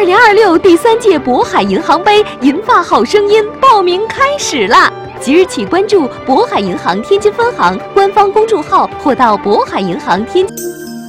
2026第3届渤海银行杯银发好声音报名开始啦！即日起关注渤海银行天津分行官方公众号，或到渤海银行天津。